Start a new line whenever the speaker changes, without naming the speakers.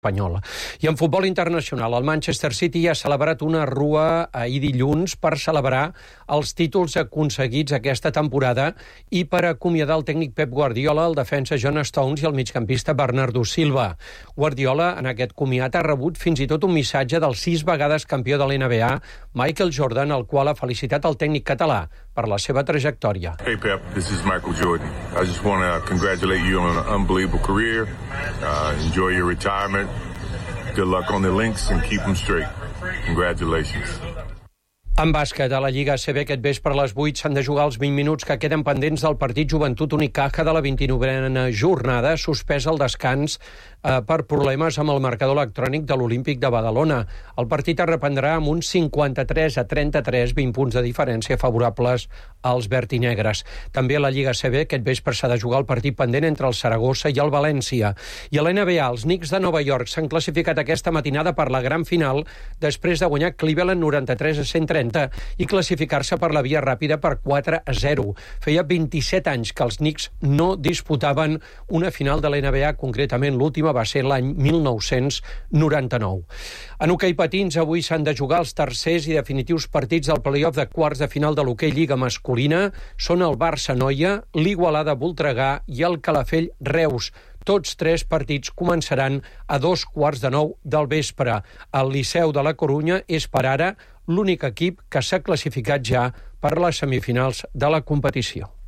espanyol. I en futbol internacional, el Manchester City ha celebrat una rua ahir dilluns per celebrar els títols aconseguits aquesta temporada i per acomiadar el tècnic Pep Guardiola, el defensa John Stones i el migcampista Bernardo Silva. Guardiola, en aquest comiat, ha rebut fins i tot un missatge del 6 vegades campió de l'NBA, Michael Jordan, el qual ha felicitat el tècnic català per la seva trajectòria.
Hey Pep, this is Michael Jordan. I just want to congratulate you on an unbelievable career. Enjoy your retirement. Good luck on the links and keep them straight. Congratulations.
En bàsquet, a la Lliga ACB aquest vespre a les 8 s'han de jugar els 20 minuts que queden pendents del partit Joventut Unicaja de la 29a jornada, suspès al descans per problemes amb el marcador electrònic de l'Olímpic de Badalona. El partit es reprendrà amb uns 53-33, 20 punts de diferència favorables als vertinegres. També a la Lliga ACB aquest vespre s'ha de jugar el partit pendent entre el Saragossa i el València. I a la NBA, els Knicks de Nova York s'han classificat aquesta matinada per la gran final després de guanyar Cleveland 93-130 i classificar-se per la via ràpida per 4-0. Feia 27 anys que els Knicks no disputaven una final de la NBA, concretament l'última va ser l'any 1999. En hoquei patins, avui s'han de jugar els tercers i definitius partits del play-off de quarts de final de l'hoquei Lliga masculina. Són el Barça-Noia, l'Igualada-Voltregà i el Calafell-Reus. Tots tres partits començaran a 8:45 del vespre. El Liceu de la Corunya és per ara l'únic equip que s'ha classificat ja per les semifinals de la competició.